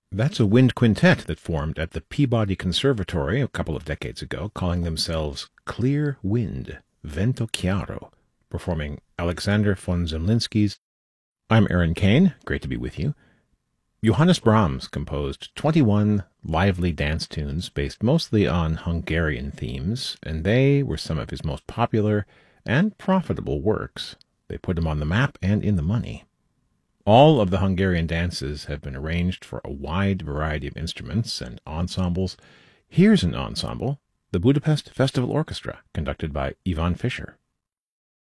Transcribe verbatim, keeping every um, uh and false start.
That's a wind quintet that formed at the Peabody Conservatory a couple of decades ago, calling themselves Clear Wind, Vento Chiaro, performing Alexander von Zemlinsky's I'm Aaron Kane, great to be with you. Johannes Brahms composed twenty-one lively dance tunes based mostly on Hungarian themes, and they were some of his most popular and profitable works. They put him on the map and in the money. All of the Hungarian dances have been arranged for a wide variety of instruments and ensembles. Here's an ensemble, the Budapest Festival Orchestra, conducted by Ivan Fischer.